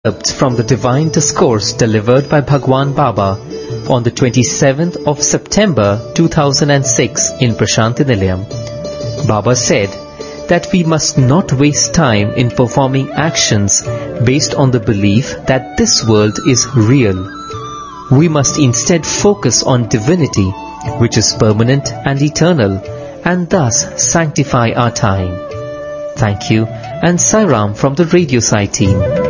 from the Divine Discourse delivered by Bhagwan Baba on the 27th of September 2006 in Prashanti Nilayam. Baba said that we must not waste time in performing actions based on the belief that this world is real. We must instead focus on divinity, which is permanent and eternal, and thus sanctify our time. Thank you, and Sai Ram from the Radio Sai team.